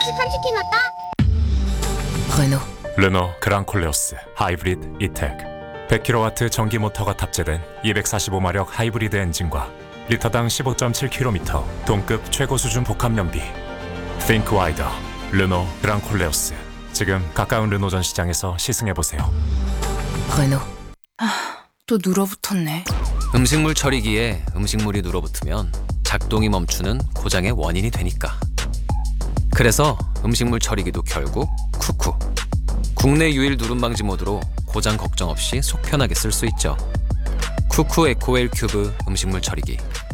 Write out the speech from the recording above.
씩한 치킨 왔다. Renault. 르노 그랑콜레오스 하이브리드 이텍 100kW 전기 모터가 탑재된 245마력 하이브리드 엔진과 리터당 15.7km 동급 최고 수준 복합 연비. Think wider. 르노 그랑콜레오스. 지금 가까운 르노전 시장에서 시승해보세요. Renault. 또 눌어붙었네. 음식물 처리기에 음식물이 눌어붙으면 작동이 멈추는 고장의 원인이 되니까. 그래서 음식물 처리기도 결국 쿠쿠. 국내 유일 누름 방지 모드로 고장 걱정 없이 속 편하게 쓸 수 있죠. 쿠쿠 에코웰 큐브 음식물 처리기.